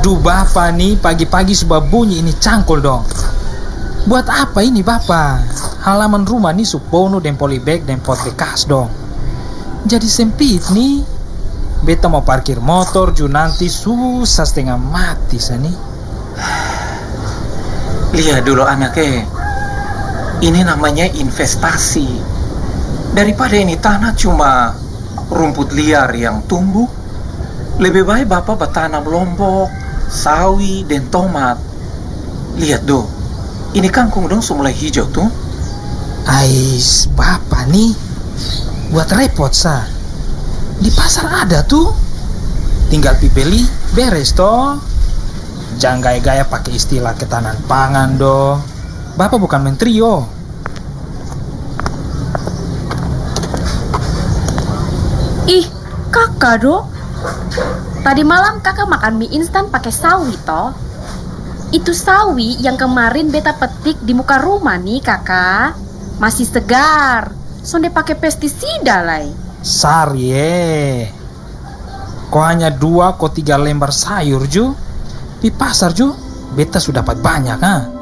Aduh bapak nih, pagi-pagi sudah bunyi ini cangkul dong. Buat apa ini bapak? Halaman rumah nih supono dan polybag dan pot bekas dong. Jadi sempit nih. Beta mau parkir motor ju nanti susah setengah mati sani. Lihat dulu anaknya. Ini namanya investasi. Daripada ini tanah cuma rumput liar yang tumbuh, lebih baik bapak bertanam lombok, sawi, dan tomat. Lihat do, ini kangkung dong sudah mulai hijau tuh. Ais, bapak nih buat repot sa. Di pasar ada tuh. Tinggal pibeli, beres toh. Jangan gaya-gaya pakai istilah ketahanan pangan do. Bapak bukan menteri yo. Ih, kakak do. Tadi malam kakak makan mie instan pakai sawi toh. Itu sawi yang kemarin beta petik di muka rumah nih kakak. Masih segar. Sonde pakai pestisida lai. Sarye. Kok hanya 2 kok 3 lembar sayur ju. Di pasar ju, beta sudah dapat banyak ha.